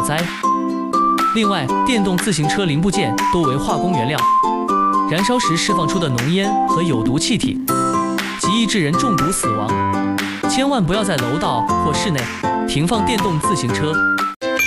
灾。另外，电动自行车零部件多为化工原料，燃烧时释放出的浓烟和有毒气体，极易致人中毒死亡。千万不要在楼道或室内停放电动自行车。